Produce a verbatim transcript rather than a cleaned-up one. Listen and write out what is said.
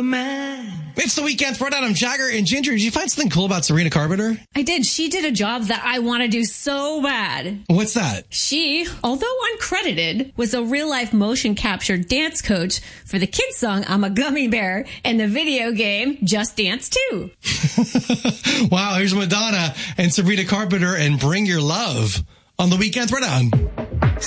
mine. It's the Weekend Throwdown. I'm Jagger and Ginger. Did you find something cool about Sabrina Carpenter? I did. She did a job that I want to do so bad. What's that? She, although uncredited, was a real-life motion capture dance coach for the kids' song I'm a Gummy Bear and the video game Just Dance two. Wow, here's Madonna and Sabrina Carpenter and Bring Your Love on the Weekend Throwdown.